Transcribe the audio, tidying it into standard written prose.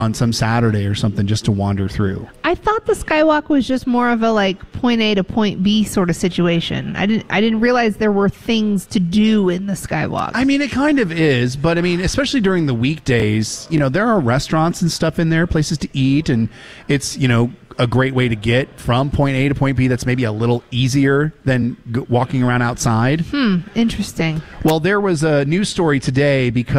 on some Saturday or something just to wander through. I thought the Skywalk was just more of a like point A to point B sort of situation. I didn't realize there were things to do in the Skywalk. I mean, it kind of is, but I mean, especially during the weekdays, there are restaurants and stuff in there, places to eat, and it's, a great way to get from point A to point B that's maybe a little easier than walking around outside. Interesting. Well, there was a news story today because